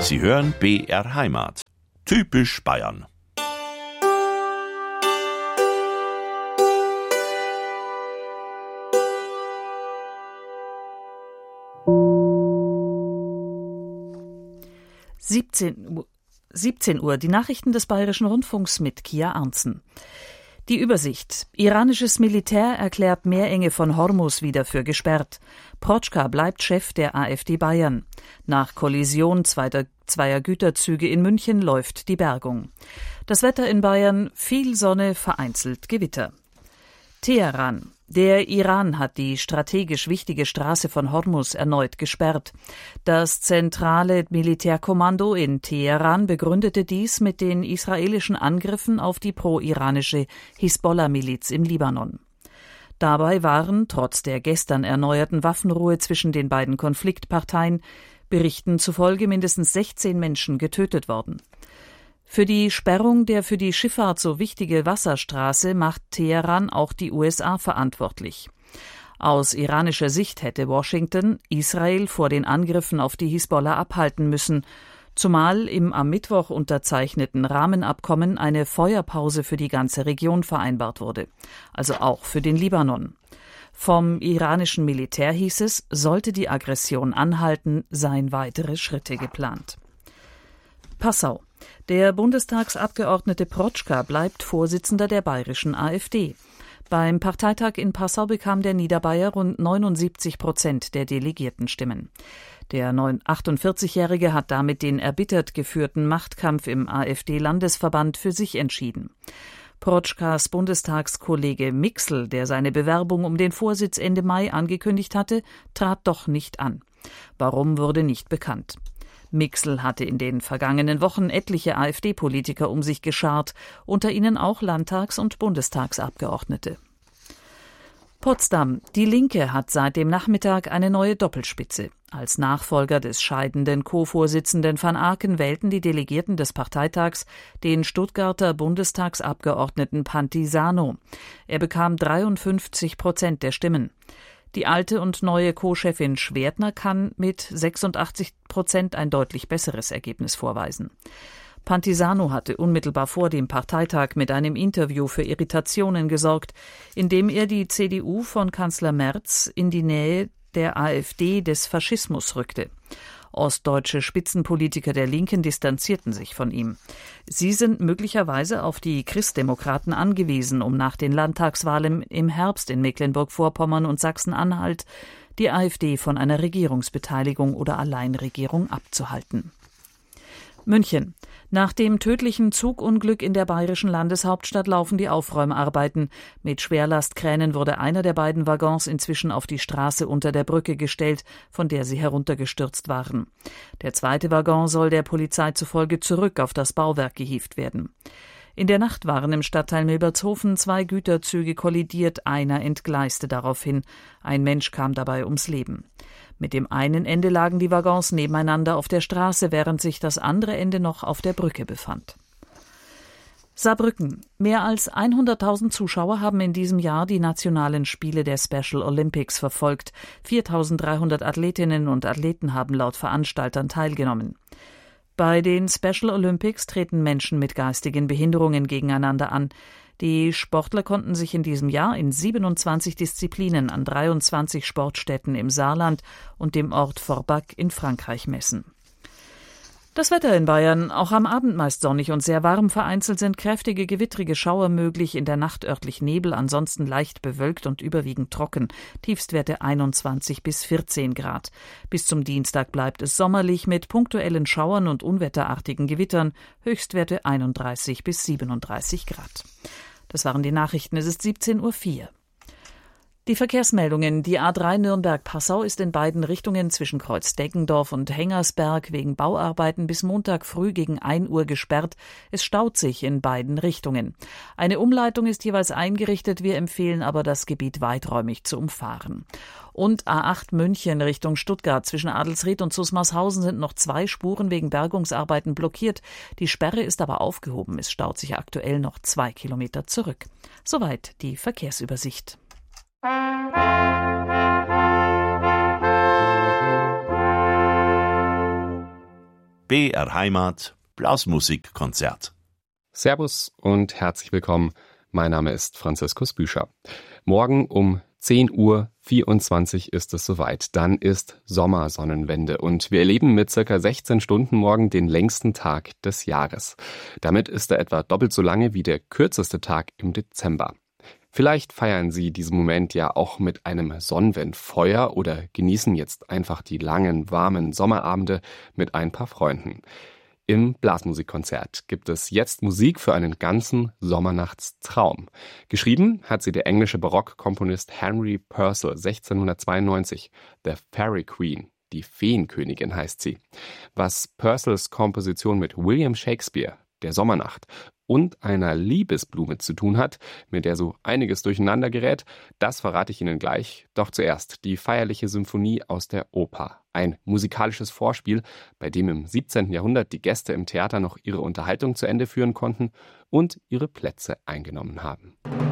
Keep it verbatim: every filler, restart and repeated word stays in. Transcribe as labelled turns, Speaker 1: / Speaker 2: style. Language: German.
Speaker 1: Sie hören B R Heimat. Typisch Bayern.
Speaker 2: siebzehn Uhr, die Nachrichten des Bayerischen Rundfunks mit Kia Arntzen. Die Übersicht. Iranisches Militär erklärt Meerenge von Hormuz wieder für gesperrt. Protschka bleibt Chef der AfD Bayern. Nach Kollision zweiter, zweier Güterzüge in München läuft die Bergung. Das Wetter in Bayern: viel Sonne, vereinzelt Gewitter. Teheran. Der Iran hat die strategisch wichtige Straße von Hormuz erneut gesperrt. Das zentrale Militärkommando in Teheran begründete dies mit den israelischen Angriffen auf die pro-iranische Hisbollah-Miliz im Libanon. Dabei waren, trotz der gestern erneuerten Waffenruhe zwischen den beiden Konfliktparteien, Berichten zufolge mindestens sechzehn Menschen getötet worden. Für die Sperrung der für die Schifffahrt so wichtige Wasserstraße macht Teheran auch die U S A verantwortlich. Aus iranischer Sicht hätte Washington Israel vor den Angriffen auf die Hisbollah abhalten müssen, zumal im am Mittwoch unterzeichneten Rahmenabkommen eine Feuerpause für die ganze Region vereinbart wurde, also auch für den Libanon. Vom iranischen Militär hieß es, sollte die Aggression anhalten, seien weitere Schritte geplant. Passau. Der Bundestagsabgeordnete Protschka bleibt Vorsitzender der bayerischen AfD. Beim Parteitag in Passau bekam der Niederbayer rund neunundsiebzig Prozent der Delegiertenstimmen. Der achtundvierzigjährige hat damit den erbittert geführten Machtkampf im AfD-Landesverband für sich entschieden. Protschkas Bundestagskollege Mixl, der seine Bewerbung um den Vorsitz Ende Mai angekündigt hatte, trat doch nicht an. Warum, wurde nicht bekannt. Mixl hatte in den vergangenen Wochen etliche AfD-Politiker um sich geschart, unter ihnen auch Landtags- und Bundestagsabgeordnete. Potsdam. Die Linke hat seit dem Nachmittag eine neue Doppelspitze. Als Nachfolger des scheidenden Co-Vorsitzenden van Aken wählten die Delegierten des Parteitags den Stuttgarter Bundestagsabgeordneten Pantisano. Er bekam dreiundfünfzig Prozent der Stimmen. Die alte und neue Co-Chefin Schwertner kann mit sechsundachtzig Prozent ein deutlich besseres Ergebnis vorweisen. Pantisano hatte unmittelbar vor dem Parteitag mit einem Interview für Irritationen gesorgt, indem er die C D U von Kanzler Merz in die Nähe der AfD des Faschismus rückte. Ostdeutsche Spitzenpolitiker der Linken distanzierten sich von ihm. Sie sind möglicherweise auf die Christdemokraten angewiesen, um nach den Landtagswahlen im Herbst in Mecklenburg-Vorpommern und Sachsen-Anhalt die AfD von einer Regierungsbeteiligung oder Alleinregierung abzuhalten. München. Nach dem tödlichen Zugunglück in der bayerischen Landeshauptstadt laufen die Aufräumarbeiten. Mit Schwerlastkränen wurde einer der beiden Waggons inzwischen auf die Straße unter der Brücke gestellt, von der sie heruntergestürzt waren. Der zweite Waggon soll der Polizei zufolge zurück auf das Bauwerk gehievt werden. In der Nacht waren im Stadtteil Milbertshofen zwei Güterzüge kollidiert, einer entgleiste daraufhin. Ein Mensch kam dabei ums Leben. Mit dem einen Ende lagen die Waggons nebeneinander auf der Straße, während sich das andere Ende noch auf der Brücke befand. Saarbrücken. Mehr als hunderttausend Zuschauer haben in diesem Jahr die nationalen Spiele der Special Olympics verfolgt. viertausenddreihundert Athletinnen und Athleten haben laut Veranstaltern teilgenommen. Bei den Special Olympics treten Menschen mit geistigen Behinderungen gegeneinander an. Die Sportler konnten sich in diesem Jahr in siebenundzwanzig Disziplinen an dreiundzwanzig Sportstätten im Saarland und dem Ort Forbach in Frankreich messen. Das Wetter in Bayern, auch am Abend meist sonnig und sehr warm, vereinzelt sind kräftige gewittrige Schauer möglich, in der Nacht örtlich Nebel, ansonsten leicht bewölkt und überwiegend trocken, Tiefstwerte einundzwanzig bis vierzehn Grad. Bis zum Dienstag bleibt es sommerlich mit punktuellen Schauern und unwetterartigen Gewittern, Höchstwerte einunddreißig bis siebenunddreißig Grad. Das waren die Nachrichten, es ist siebzehn Uhr vier. Die Verkehrsmeldungen. Die A drei Nürnberg-Passau ist in beiden Richtungen zwischen Kreuz-Deggendorf und Hengersberg wegen Bauarbeiten bis Montag früh gegen ein Uhr gesperrt. Es staut sich in beiden Richtungen. Eine Umleitung ist jeweils eingerichtet. Wir empfehlen aber, das Gebiet weiträumig zu umfahren. Und A acht München Richtung Stuttgart. Zwischen Adelsried und Susmarshausen sind noch zwei Spuren wegen Bergungsarbeiten blockiert. Die Sperre ist aber aufgehoben. Es staut sich aktuell noch zwei Kilometer zurück. Soweit die Verkehrsübersicht.
Speaker 1: B B R Heimat Blasmusikkonzert.
Speaker 3: Servus und herzlich willkommen. Mein Name ist Franziskus Büscher. Morgen um zehn Uhr vierundzwanzig ist es soweit. Dann ist Sommersonnenwende und wir erleben mit circa sechzehn Stunden morgen den längsten Tag des Jahres. Damit ist er etwa doppelt so lange wie der kürzeste Tag im Dezember. Vielleicht feiern Sie diesen Moment ja auch mit einem Sonnenwendfeuer oder genießen jetzt einfach die langen, warmen Sommerabende mit ein paar Freunden. Im Blasmusikkonzert gibt es jetzt Musik für einen ganzen Sommernachtstraum. Geschrieben hat sie der englische Barockkomponist Henry Purcell sechzehnhundertzweiundneunzig, The Fairy Queen, die Feenkönigin heißt sie. Was Purcells Komposition mit William Shakespeare, der Sommernacht und einer Liebesblume zu tun hat, mit der so einiges durcheinander gerät, das verrate ich Ihnen gleich. Doch zuerst die feierliche Symphonie aus der Oper. Ein musikalisches Vorspiel, bei dem im siebzehnten Jahrhundert die Gäste im Theater noch ihre Unterhaltung zu Ende führen konnten und ihre Plätze eingenommen haben.